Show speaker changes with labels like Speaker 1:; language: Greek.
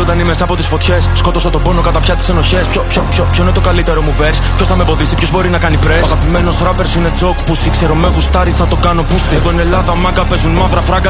Speaker 1: ζωντανή μέσα από τις φωτιές. Σκότωσα τον πόνο κατά πια τις ενοχές. Ποιο είναι το καλύτερο μου verse? Ποιος θα με εμποδίσει, ποιος μπορεί να κάνει press? Ο αγαπημένος rappers είναι joke pussy. Ξέρω με γουστάρι, θα το κάνω boosting. Εδώ είναι Ελλάδα, μάγκα, παίζουν μαύρα φράγκα.